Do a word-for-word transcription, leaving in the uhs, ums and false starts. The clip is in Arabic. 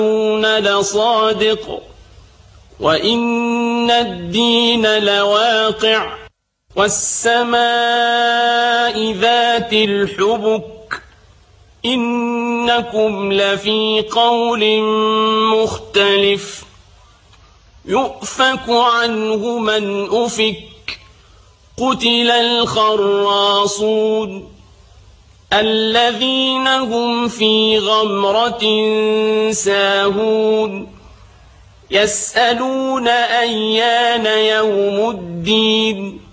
لصادق وإن الدين لواقع والسماء ذات الحبك إنكم لفي قول مختلف يؤفك عنه من أفك قتل الخراصون الذين هم في غمرة ساهون يسألون أيان يوم الدين